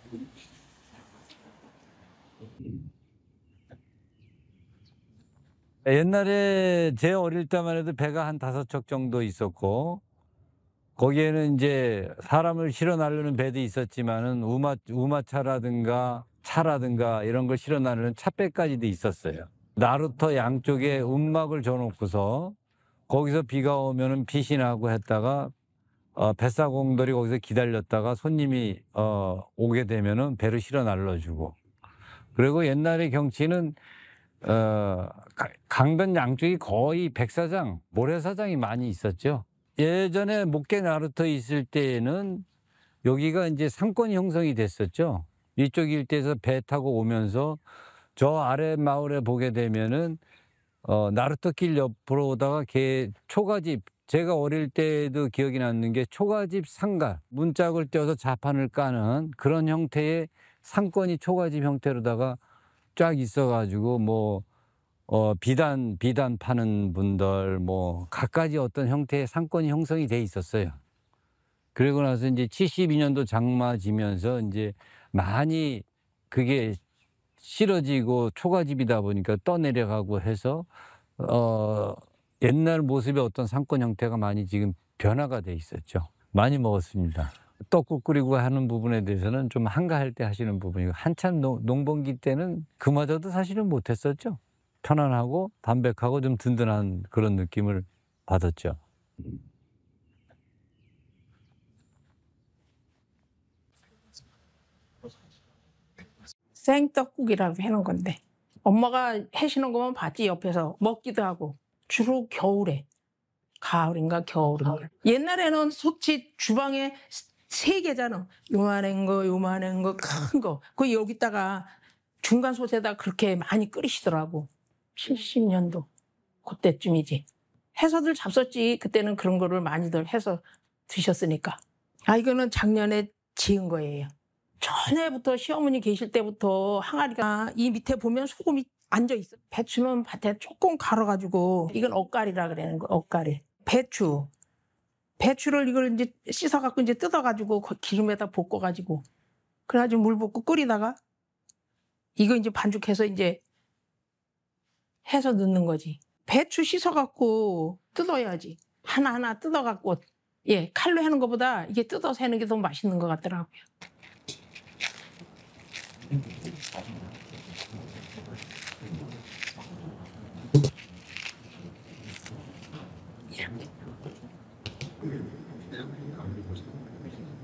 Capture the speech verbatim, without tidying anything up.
옛날에 제 어릴 때만 해도 배가 한 다섯 척 정도 있었고, 거기에는 이제 사람을 실어 나르는 배도 있었지만은 우마, 우마차라든가 차라든가 이런 걸 실어 나르는 차배까지도 있었어요. 나루터 양쪽에 움막을 줘놓고서 거기서 비가 오면은 피신하고 했다가 어, 뱃사공들이 거기서 기다렸다가 손님이 어, 오게 되면은 배를 실어 날라주고. 그리고 옛날의 경치는 어, 강변 양쪽이 거의 백사장, 모래사장이 많이 있었죠. 예전에 목계 나루터 있을 때에는 여기가 이제 상권이 형성이 됐었죠. 이쪽 일대에서 배 타고 오면서 저 아래 마을에 보게 되면은 어, 나루터길 옆으로 오다가 개 초가집, 제가 어릴 때도 기억이 나는 게 초가집 상가, 문짝을 떼어서 자판을 까는 그런 형태의 상권이 초가집 형태로다가 쫙 있어가지고 뭐 어, 비단, 비단 파는 분들, 뭐, 갖가지 어떤 형태의 상권이 형성이 돼 있었어요. 그리고 나서 이제 칠십이 년도 장마 지면서 이제 많이 그게 싫어지고 초가집이다 보니까 떠내려가고 해서, 어, 옛날 모습의 어떤 상권 형태가 많이 지금 변화가 돼 있었죠. 많이 먹었습니다. 떡국 끓이고 하는 부분에 대해서는 좀 한가할 때 하시는 부분이고, 한참 농, 농번기 때는 그마저도 사실은 못했었죠. 편안하고 담백하고 좀 든든한 그런 느낌을 받았죠. 생떡국이라고 해놓은 건데 엄마가 해시는 거만 봤지. 옆에서 먹기도 하고. 주로 겨울에, 가을인가 겨울인가. 옛날에는 소치 주방에 세 개잖아. 요만한 거, 요만한 거, 큰 거. 그 여기다가 중간 솥에다 그렇게 많이 끓이시더라고. 칠십 년도 그때쯤이지. 해서들 잡섰지. 그때는 그런 거를 많이들 해서 드셨으니까. 아, 이거는 작년에 지은 거예요. 전에부터 시어머니 계실 때부터 항아리가 이 밑에 보면 소금이 앉아 있어. 배추는 밭에 조금 갈아가지고, 이건 엇갈이라 그러는 거. 엇갈이. 배추. 배추를 이걸 이제 씻어갖고 이제 뜯어가지고 기름에다 볶아가지고, 그래가지고 물 붓고 끓이다가 이거 이제 반죽해서 이제 해서 넣는 거지. 배추 씻어갖고 뜯어야지. 하나하나 뜯어갖고, 예, 칼로 하는 것보다 이게 뜯어서 하는 게 더 맛있는 것 같더라고요.